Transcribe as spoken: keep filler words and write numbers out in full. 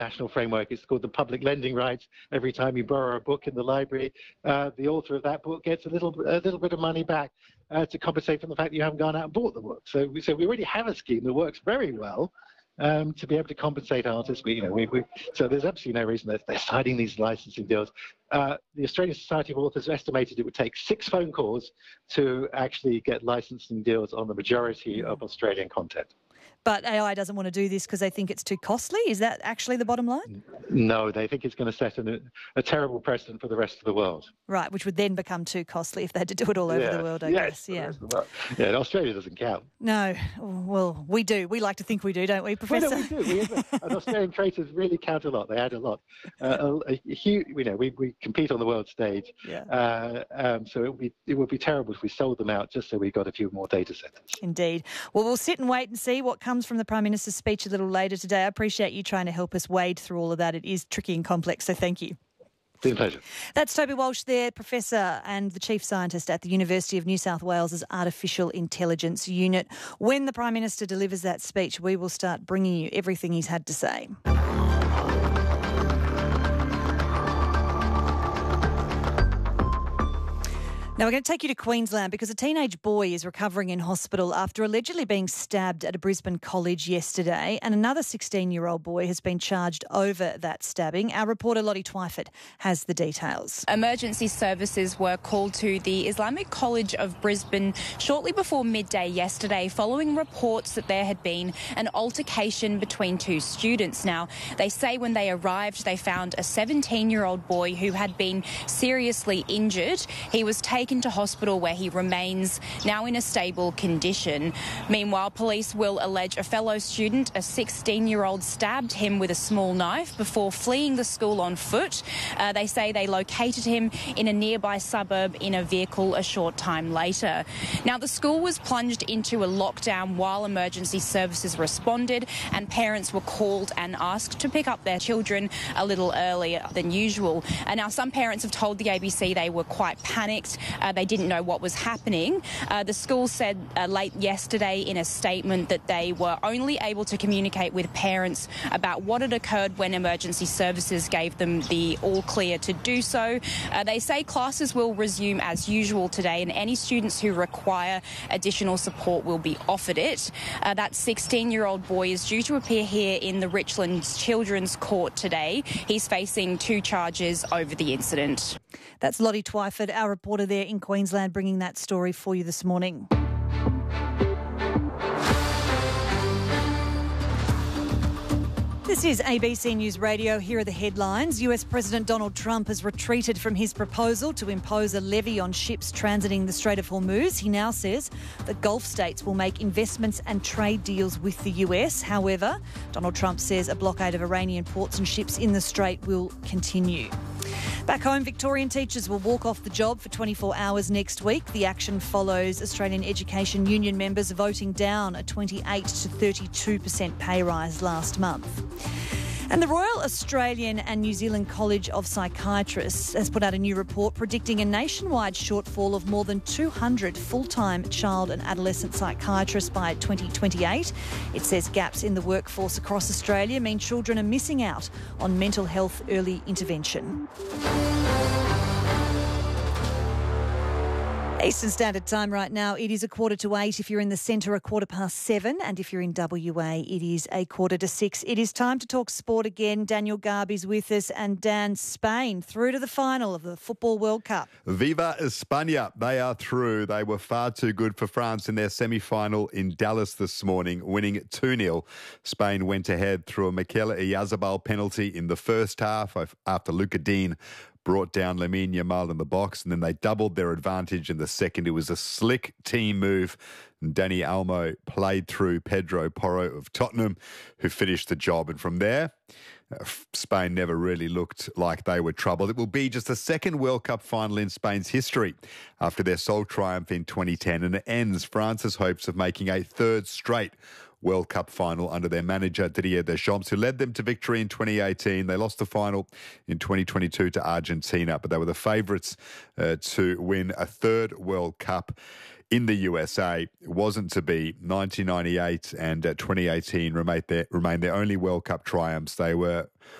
national framework. It's called the public lending rights. Every time you borrow a book in the library, uh, the author of that book gets a little a little bit of money back uh, to compensate for the fact that you haven't gone out and bought the book. So we so we already have a scheme that works very well um, to be able to compensate artists. We you know we, we so there's absolutely no reason that they're signing these licensing deals. Uh, the Australian Society of Authors estimated it would take six phone calls to actually get licensing deals on the majority of Australian content. But A I doesn't want to do this because they think it's too costly? Is that actually the bottom line? No, they think it's going to set an, a terrible precedent for the rest of the world. Right, which would then become too costly if they had to do it all over yeah. the world, I yes, guess. Yeah, yeah, Australia doesnent count. No, well, we do. We like to think we do, don't we, Professor? Well, no, we do. We have a, and Australian creators really count a lot. They add a lot. Uh, a, a huge, you know, we, we compete on the world stage. Yeah. Uh, um, so it would be it would be terrible if we sold them out just so we got a few more data centres. Indeed. Well, we'll sit and wait and see what comes from the Prime Minister's speech a little later today. I appreciate you trying to help us wade through all of that. It is tricky and complex, so thank you. It's been a pleasure. That's Toby Walsh there, Professor and the Chief Scientist at the University of New South Wales' Artificial Intelligence Unit. When the Prime Minister delivers that speech, we will start bringing you everything he's had to say. Now we're going to take you to Queensland because a teenage boy is recovering in hospital after allegedly being stabbed at a Brisbane college yesterday, and another sixteen-year-old boy has been charged over that stabbing. Our reporter Lottie Twyford has the details. Emergency services were called to the Islamic College of Brisbane shortly before midday yesterday following reports that there had been an altercation between two students. Now, they say when they arrived they found a seventeen-year-old boy who had been seriously injured. He was taken to hospital where he remains now in a stable condition. Meanwhile, police will allege a fellow student, a sixteen-year-old, stabbed him with a small knife before fleeing the school on foot. Uh, they say they located him in a nearby suburb in a vehicle a short time later. Now, the school was plunged into a lockdown while emergency services responded, and parents were called and asked to pick up their children a little earlier than usual. And now, some parents have told the A B C they were quite panicked. Uh, they didn't know what was happening. Uh, the school said uh, late yesterday in a statement that they were only able to communicate with parents about what had occurred when emergency services gave them the all clear to do so. Uh, they say classes will resume as usual today, and any students who require additional support will be offered it. Uh, that sixteen-year-old boy is due to appear here in the Richlands Children's Court today. He's facing two charges over the incident. That's Lottie Twyford, our reporter there in Queensland, bringing that story for you this morning. This is A B C News Radio. Here are the headlines. U S President Donald Trump has retreated from his proposal to impose a levy on ships transiting the Strait of Hormuz. He now says that Gulf states will make investments and trade deals with the U S. However, Donald Trump says a blockade of Iranian ports and ships in the Strait will continue. Back home, Victorian teachers will walk off the job for twenty-four hours next week. The action follows Australian Education Union members voting down a twenty-eight to thirty-two percent pay rise last month. And the Royal Australian and New Zealand College of Psychiatrists has put out a new report predicting a nationwide shortfall of more than two hundred full-time child and adolescent psychiatrists by twenty twenty-eight. It says gaps in the workforce across Australia mean children are missing out on mental health early intervention. Eastern Standard Time right now, it is a quarter to eight. If you're in the centre, a quarter past seven. And if you're in W A, it is a quarter to six. It is time to talk sport again. Daniel Garby's with us. And Dan, Spain through to the final of the Football World Cup. Viva España. They are through. They were far too good for France in their semi-final in Dallas this morning, winning two nil. Spain went ahead through a Mikel Oyarzabal penalty in the first half after Luca Dean brought down Lamine Yamal in the box, and then they doubled their advantage in the second. It was a slick team move. Dani Olmo played through Pedro Porro of Tottenham, who finished the job. And from there, uh, Spain never really looked like they were troubled. It will be just the second World Cup final in Spain's history after their sole triumph in twenty ten, and it ends France's hopes of making a third straight World Cup final under their manager Didier Deschamps, who led them to victory in twenty eighteen. They lost the final in twenty twenty-two to Argentina, but they were the favourites uh, to win a third World Cup in the U S A. It wasn't to be. nineteen ninety-eight and uh, twenty eighteen remained their, remained their only World Cup triumphs. They were